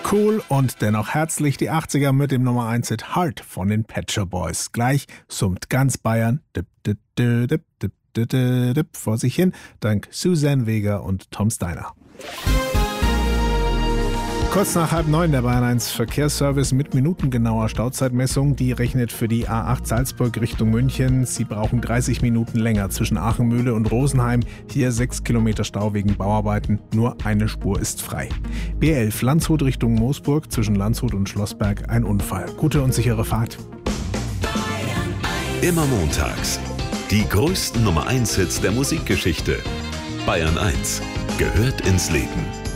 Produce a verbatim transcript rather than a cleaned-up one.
Cool und dennoch herzlich die achtziger mit dem Nummer eins Hit Heart von den Pet Shop Boys. Gleich summt ganz Bayern dip, dip, dip, dip, dip, dip, dip, vor sich hin, dank Suzanne Vega und Tom Steiner. Kurz nach halb neun der Bayern eins Verkehrsservice mit minutengenauer Stauzeitmessung. Die rechnet für die A acht Salzburg Richtung München. Sie brauchen dreißig Minuten länger zwischen Aachenmühle und Rosenheim. Hier sechs Kilometer Stau wegen Bauarbeiten. Nur eine Spur ist frei. B elf Landshut Richtung Moosburg. Zwischen Landshut und Schlossberg ein Unfall. Gute und sichere Fahrt. Immer montags. Die größten Nummer eins Hits der Musikgeschichte. Bayern eins gehört ins Leben.